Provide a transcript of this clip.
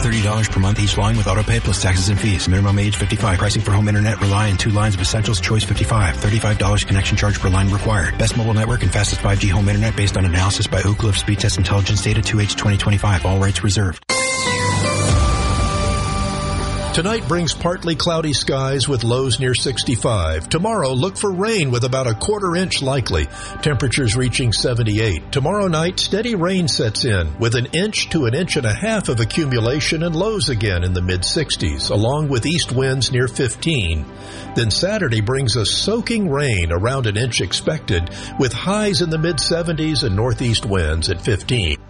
$30 per month each line with autopay plus taxes and fees. Minimum age 55. Pricing for home internet. Rely on 2 lines of Essentials. Choice 55. $35 connection charge per line required. Best mobile network and fastest 5G home internet based on analysis by Ookla of Speed Test Intelligence data 2H 2025. All rights reserved. Tonight brings partly cloudy skies with lows near 65. Tomorrow, look for rain with about a quarter inch likely. Temperatures reaching 78. Tomorrow night, steady rain sets in with an inch to an inch and a half of accumulation and lows again in the mid-60s, along with east winds near 15. Then Saturday brings us soaking rain around an inch expected with highs in the mid-70s and northeast winds at 15.